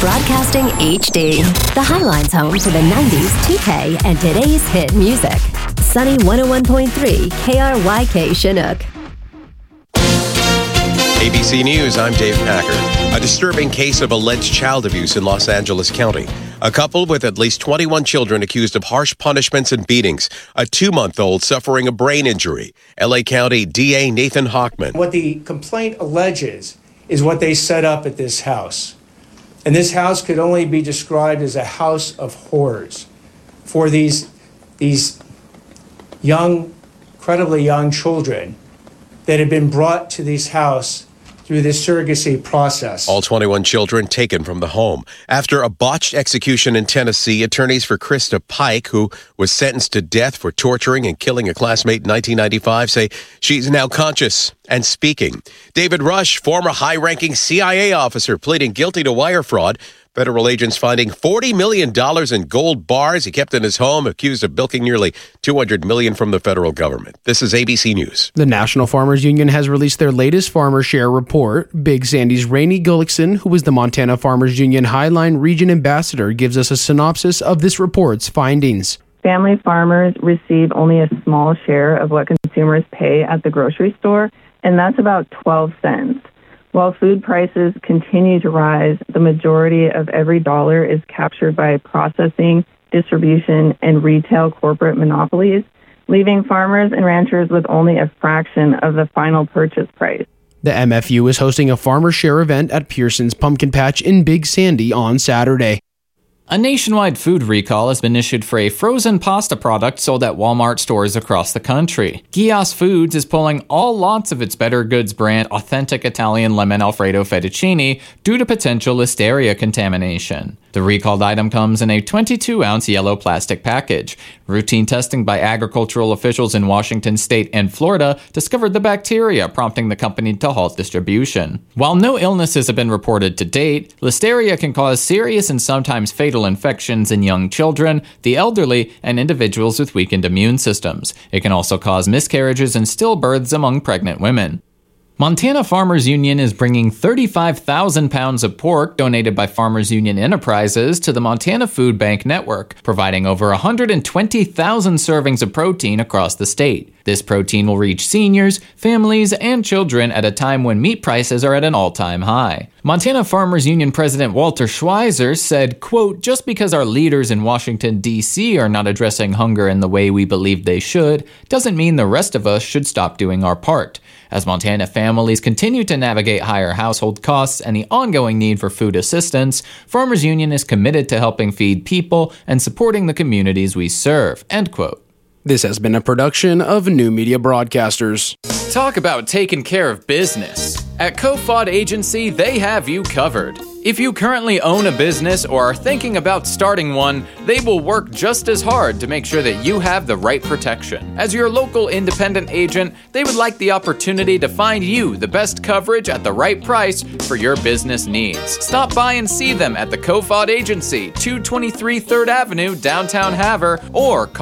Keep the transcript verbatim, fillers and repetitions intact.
Broadcasting H D. The Highline's home for the nineties, two K, and today's hit music. Sunny one oh one point three K R Y K Chinook. A B C News, I'm Dave Packard. A disturbing case of alleged child abuse in Los Angeles County. A couple with at least twenty-one children accused of harsh punishments and beatings. A two-month-old suffering a brain injury. L A County D A Nathan Hochman. What the complaint alleges is what they set up at this house. And this house could only be described as a house of horrors for these, these young, incredibly young children that had been brought to this house through this surrogacy process. All twenty-one children taken from the home. After a botched execution in Tennessee, attorneys for Krista Pike, who was sentenced to death for torturing and killing a classmate in nineteen ninety-five, say she's now conscious and speaking. David Rush, former high-ranking C I A officer, pleading guilty to wire fraud. Federal agents finding forty million dollars in gold bars he kept in his home, accused of bilking nearly two hundred million dollars from the federal government. This is A B C News. The National Farmers Union has released their latest farmer share report. Big Sandy's Rainey Gullickson, who is the Montana Farmers Union Highline Region Ambassador, gives us a synopsis of this report's findings. Family farmers receive only a small share of what consumers pay at the grocery store, and that's about twelve cents. While food prices continue to rise, the majority of every dollar is captured by processing, distribution, and retail corporate monopolies, leaving farmers and ranchers with only a fraction of the final purchase price. The M F U is hosting a farmer share event at Pearson's Pumpkin Patch in Big Sandy on Saturday. A nationwide food recall has been issued for a frozen pasta product sold at Walmart stores across the country. Gios Foods is pulling all lots of its Better Goods brand authentic Italian lemon Alfredo fettuccine due to potential Listeria contamination. The recalled item comes in a twenty-two ounce yellow plastic package. Routine testing by agricultural officials in Washington state and Florida discovered the bacteria, prompting the company to halt distribution. While no illnesses have been reported to date, Listeria can cause serious and sometimes fatal infections in young children, the elderly, and individuals with weakened immune systems. It can also cause miscarriages and stillbirths among pregnant women. Montana Farmers Union is bringing thirty-five thousand pounds of pork donated by Farmers Union Enterprises to the Montana Food Bank Network, providing over one hundred twenty thousand servings of protein across the state. This protein will reach seniors, families, and children at a time when meat prices are at an all-time high. Montana Farmers Union President Walter Schweizer said, quote, "Just because our leaders in Washington, D C are not addressing hunger in the way we believe they should, doesn't mean the rest of us should stop doing our part. As Montana families continue to navigate higher household costs and the ongoing need for food assistance, Farmers Union is committed to helping feed people and supporting the communities we serve," end quote. This has been a production of New Media Broadcasters. Talk about taking care of business. At Kofod Agency, they have you covered. If you currently own a business or are thinking about starting one, they will work just as hard to make sure that you have the right protection. As your local independent agent, they would like the opportunity to find you the best coverage at the right price for your business needs. Stop by and see them at the Kofod Agency, two twenty-three third Avenue, downtown Havre, or call